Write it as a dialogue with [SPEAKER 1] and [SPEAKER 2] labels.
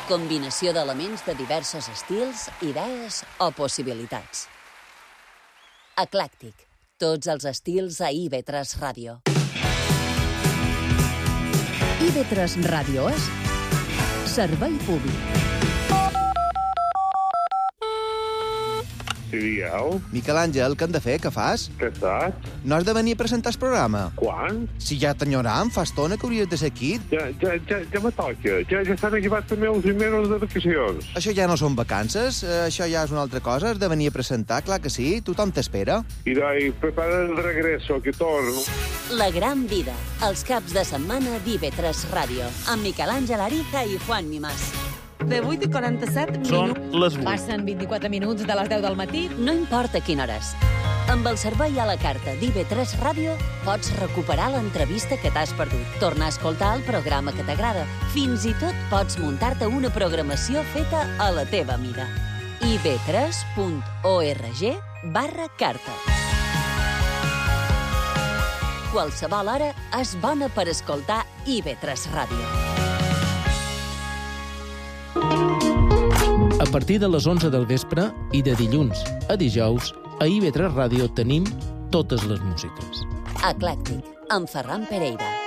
[SPEAKER 1] combinació d'elements de diversos estils, idees o possibilitats. Eclèctic. Tots els estils a IB3 Ràdio.
[SPEAKER 2] IB3 Ràdio és servei públic.
[SPEAKER 3] Sí, digueu.
[SPEAKER 4] Miquel Àngel, què hem de fer? Què fas?
[SPEAKER 3] Què estàs?
[SPEAKER 4] No has de venir a presentar el programa?
[SPEAKER 3] Quan?
[SPEAKER 4] Si ja t'enyoram, fa estona que hauries de ser aquí.
[SPEAKER 3] Ja me toca. Ja estan acabats també els primeros de vacacions.
[SPEAKER 4] Això ja no són vacances, això ja és una altra cosa. Has de venir a presentar, clar que sí. Tothom t'espera.
[SPEAKER 3] I doi, prepara el regreso, que torno.
[SPEAKER 1] La gran vida. Els caps de setmana d'IB3 Ràdio. Amb Miquel Àngel Ariza i Juan Mimás.
[SPEAKER 5] De 8 i 47 minuts.
[SPEAKER 6] Són les 8.
[SPEAKER 2] Passen 24 minuts de les 10 del matí.
[SPEAKER 1] No importa quina hores. Amb el servei a la carta d'IB3 Ràdio pots recuperar l'entrevista que t'has perdut, tornar a escoltar el programa que t'agrada. Fins i tot pots muntar-te una programació feta a la teva mida. ib3.org/carta. Qualsevol hora és bona per escoltar IB3 Ràdio.
[SPEAKER 6] A partir de les 11 del vespre i de dilluns a dijous, a IB3 Ràdio tenim totes les músiques.
[SPEAKER 1] Eclèctic, amb Ferran Pereira.